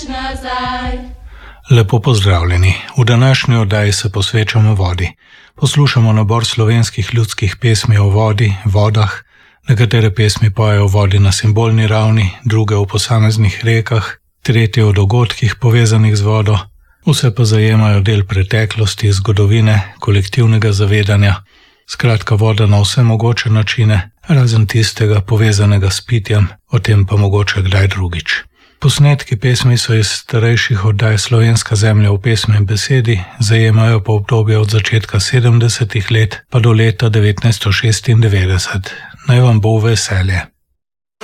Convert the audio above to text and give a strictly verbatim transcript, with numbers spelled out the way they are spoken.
nazaj. Lepo pozdravljeni. V današnji oddaji se posvečamo vodi. Poslušamo nabor slovenskih ljudskih pesmi o vodi, vodah. Nekatere pesmi pojejo o vodi na simbolni ravni, druge o posameznih rekah, tretje o dogodkih povezanih z vodo. Vse pa zajemajo del preteklosti, zgodovine, kolektivnega zavedanja. Skratka, voda na vse mogoče načine, razen tistega povezanega s pitjem, o tem pa mogoče kdaj drugič. Posnetki pesmi so iz starejših oddaj Slovenska zemlja v pesmi in besedi, zajemajo pa obdobje od začetka sedemdesetih let pa do leta devetnajststo šestindevetdeset. Naj vam bo v veselje.